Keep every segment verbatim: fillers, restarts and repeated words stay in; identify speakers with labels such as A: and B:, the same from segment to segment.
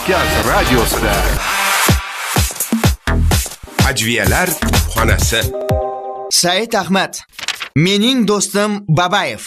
A: Markaz radiosida Ajviyalar xonasi.
B: Said Ahmad. Mening do'stim Babayev.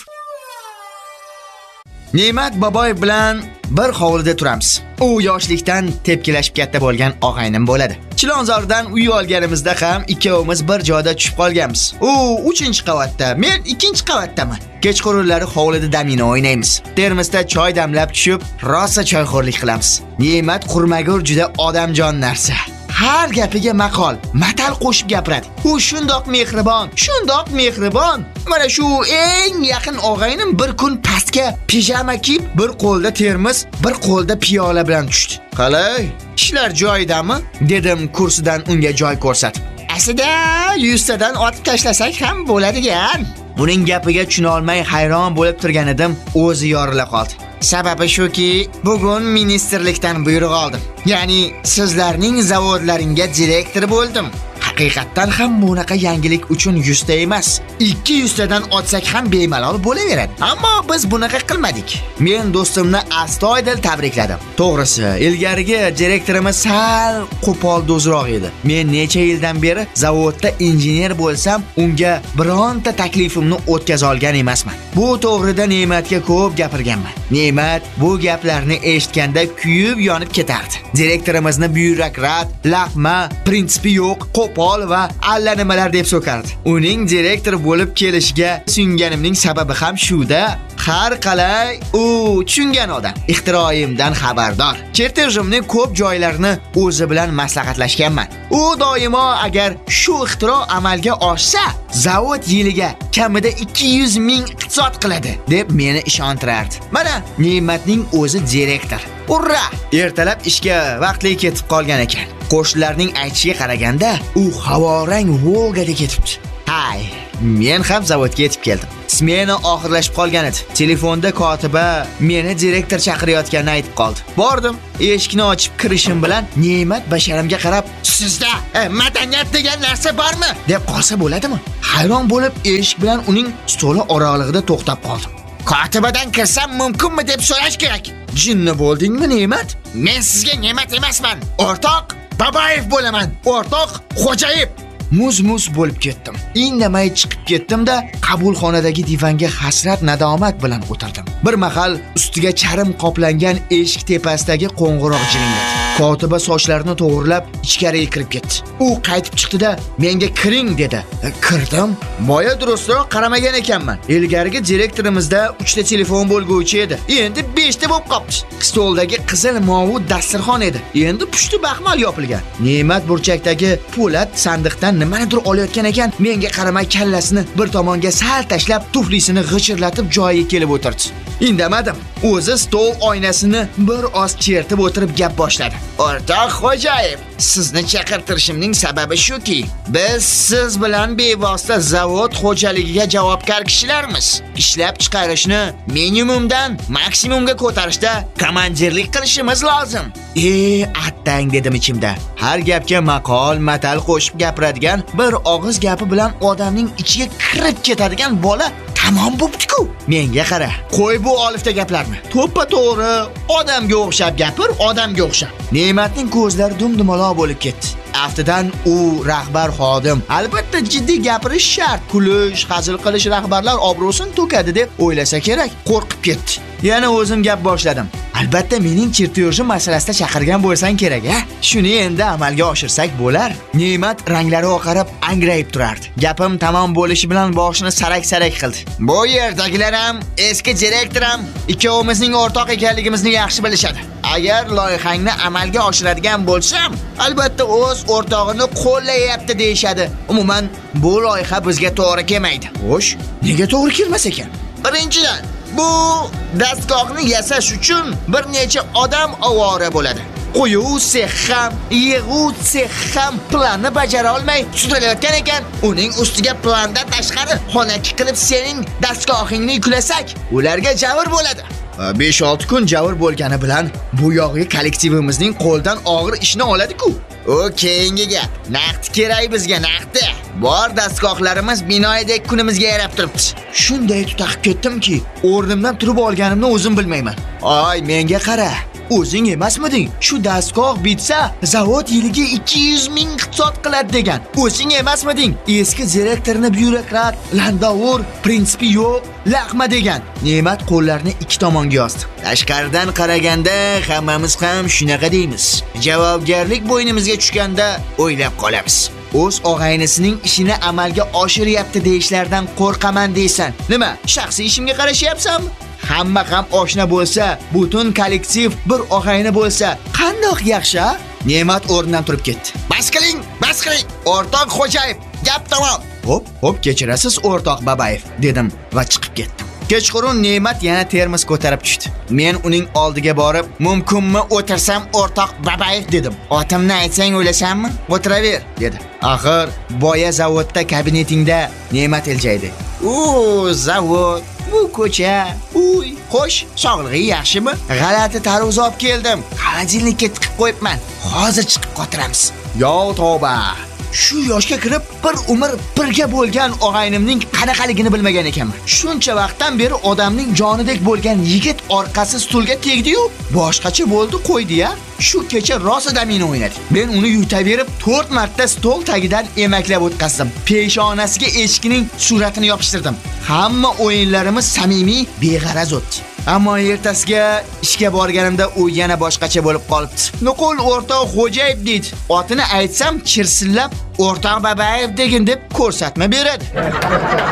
B: Ne'mat Babayev bilan bir hovlida turamiz. U yoshlikdan tepkilashib katta bo'lgan og'aynim bo'ladi. Chilonzordan uy olganimizda ham ikkovimiz bir joyda tushib qolganmiz. U uchinchi qavatda, men ikkinchi qavatdaman. Kechqurunlari hovlida domino o'ynaymiz. Termosda choy damlab tushib, rosa choyxo'rlik qilamiz. Ne'mat Qurmagur juda odamjon narsa. Har gapiga maqol, matal qo'shib gapiradi. U shundoq mehribon, shundoq mehribon. Mana shu eng yaqin og'aynim bir kun pastga pijama kiyib, bir qo'lda termos, bir qo'lda piyola bilan tushdi. "Qalay, ishlar joyidami?" dedim kursidan unga joy ko'rsatib. "Aslida yuztadan otib tashlasak ham bo'ladigan." Uning gapiga tushuna olmay hayron bo'lib turgan edim, o'zi yorila qoldi. Sababi shuki, bugun ministerlikdan buyruq oldim. Ya'ni sizlarning zavodlaringga direktor bo'ldim. Haqiqatan ham bunaqa yangilik uchun yuzta emas, ikki yuztadan otsak ham bemalol bo'laveradi. Ammo biz bunaqa qilmadik. Men do'stimni astoydil tabrikladim. To'g'risi, ilgarigi direktorimiz sal qo'pol do'zroq edi. Men necha yildan beri zavodda injener bo'lsam, unga bironta taklifimni o'tkaza olgan emasman. Bu to'g'rida Ne'matga ko'p gapirganman. Ne'mat bu gaplarni eshitganda kuyib yonib ketardi. Direktorimizni byurokrat, laqma, prinsipi yo'q, qo'pol va allanimalar deb so'kardi. Uning direktor bo'lib kelishiga suyunganimning sababi ham shuda. Har qalay u tushungan odam, ixtiroyimdan xabardor. Chertejimning ko'p joylarini o'zi bilan maslahatlashganman. U doimo agar shu ixtiro amalga oshsa, zavod yiliga kamida ikki yuz ming iqtisod qiladi deb meni ishontirardi. Mana Ne'matning o'zi direktor. Urra! Ertalab ishga vaqtli ketib qolgan ekan. Qo'shnilarning aytishiga qaraganda, u havorang Volgada ketibdi. Hay, men ham zavodga yetib keldim. Smena oxirlashib qolgan edi. Telefonda kotiba meni direktor chaqirayotganini aytib qoldi. Bordim, eshikni ochib kirishim bilan Ne'mat basharamga qarab, "Sizda e, madaniyat degan narsa bormi?" deb qolsa bo'ladimi? Hayron bo'lib eshik bilan uning stoli oralig'ida to'xtab qoldim. "Kotibadan kirsam mumkinmi?" deb so'rash kerak. "Jinni bo'ldingmi, Ne'mat? Men sizga Ne'mat emasman. O'rtoq Babayev bo'laman. O'rtoq Xo'jayev." Muz-muz bo'lib ketdim. Indamay chiqib ketdim-da, qabulxonadagi divanga hasrat nadomat bilan o'tirdim. Bir mahal ustiga charm qoplangan eshik tepasidagi qo'ng'iroq jiringladi. Kotiba sochlarini to'g'rilab ichkariga kirib ketdi. U qaytib chiqdi-da, "Menga kiring" dedi. E, kirdim. Boya durustroq qaramagan ekanman. Ilgarigi direktorimizda uchta telefon bo'lguvchi edi. Endi beshta bo'lib qopti. Stoldagi qizil movut dasturxon edi. Endi pushti baxmal yopilgan. Ne'mat burchakdagi po'lat sandiqdan nimanidir olayotgan ekan, menga qaramay kallasini bir tomonga sal tashlab, tuflisini g'ichirlatib joyiga kelib o'tirdi. Indamadim. O'zi stol oynasini bir oz chertib o'tirib gap boshladi. "O'rtoq Xo'jayev, sizni chaqirtirishimning sababi shuki, biz siz bilan bevosita zavod xo'jaligiga javobgar kishilarmiz. Ishlab chiqarishni minimumdan maksimumga ko'tarishda komandirlik qilishimiz lozim." "E, attang" dedim ichimda. Har gapga maqol, matal qo'shib gapiradigan, bir og'iz gapi bilan odamning ichiga kirib ketadigan bola tamom bo'pti-ku. Menga qara, qo'y bu olifta gaplarni. To'ppa to'g'ri, odamga o'xshab gapir, odamga o'xshab. Ne'matning ko'zlari dum-dumaloq bo'lib ketdi. Aftidan u rahbar xodim. Albatta jiddiy gapirish shart. Kulish, hazil qilish rahbarlar obro'sini to'kadi deb o'ylasa kerak. Qo'rqib ketdi. Yana o'zim gap boshladim. "Albatta mening chertejim masalasida chaqirgan bo'lsang kerak, a? Shuni endi amalga oshirsak bo'lar." Ne'mat ranglari oqarib, angrayib turardi. Gapim tamom bo'lishi bilan boshini sarak-sarak qildi. "Bu yerdagilar ham, eski direktor ham ikkovimizning o'rtoq ekanligimizni yaxshi bilishadi. Agar loyihangni amalga oshiradigan bo'lsam, albatta o'z o'rtog'ini qo'llayapti deyshadi. Umuman bu loyiha bizga to'g'ri kelmaydi." Xo'sh, nega to'g'ri kelmas ekan? Birinchidan, bu dastgohni yasash uchun bir necha odam ovora bo'ladi. Qo'yuv sex ham, yig'uv sex ham planni bajara olmay sudralayotgan ekan, uning ustiga plandan tashqari xonaki qilib sening dastgohingni yuklasak, ularga javr bo'ladi. besh olti kun javr bo'lgani bilan bu yog'i kollektivimizning qo'ldan og'ir ishni oladi-ku. O keyingi gap. Naqd kerak bizga, naqdi. Bor dastgohlarimiz binoydek kunimizga yarab turibdi. Shunday tutaqib ketdimki, o'rnimdan turib olganimni o'zim bilmayman. Ay, menga qara. O'zing emasmiding? Shu dastgoh bitsa, zavod yiliga ikki yuz ming iqtisod qiladi degan. O'zing emasmiding? Eski direktorni byurokrat, landovur, prinsipi yo'q, laqma degan. Ne'mat qo'llarini ikki tomonga yozdi. Tashqaridan qaraganda hammamiz ham shunaqa deymiz. Javobgarlik bo'ynimizga tushganda o'ylab qolamiz. O'z og'aynisining ishini amalga oshiryapti deyishlardan qo'rqaman deysan. Nima? Shaxsiy ishimga qarashyapsanmi? Hamma ham oshna bo'lsa, butun kollektiv bir og'ayni bo'lsa, qandoq yaxshi? Ne'mat o'rnidan turib ketdi. Bas qiling, bas qiling. O'rtoq Xo'jayev, gap tamom. Hop, hop, kechirasiz o'rtoq Babayev, dedim va chiqib ketdim. Kechqurun Ne'mat yana termos ko'tarib tushdi. Men uning oldiga borib, "Mumkinmi o'tirsam o'rtoq Babayev?" dedim. "Otimni aytsang o'ylasanmi? O'tiraver", dedi. Axir boya zavodda kabinetingda Ne'mat iljaydi. "O, zavod, bu ko'cha, uy, xo'sh, sog'lig'i yaxshimi? G'alati tarvuz olib keldim. Xolodilnikka tiqib qo'yibman. Hozir chiqib qotiramiz." Yo tavba. Shu yoshga kirib bir umr birga bo'lgan og'aynimning qanaqaligini bilmagan ekanman. Shuncha vaqtdan beri odamning jonidek bo'lgan yigit orqasi stulga tegdi-yu, boshqacha bo'ldi qo'ydi-ya. Shu kecha rosa damini o'ynadi. Men uni yutaverib to'rt marta stol tagidan emaklab o'tkazdim. Peshonasiga echkining suratini yopishtirdim. Hamma o'yinlarimiz samimiy, beg'araz o'tdi. Ammo ertasiga ishga borganimda u yana boshqacha bo'lib qolibdi. Nuqul o'rtoq Xo'jayev deydi. Otini aytsam chirsillab o'rtoq Babayev degin deb ko'rsatma beradi.